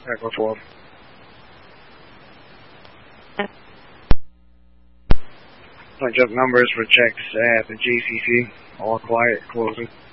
Echo 12. Jump numbers for checks at the JCC. All quiet, closing.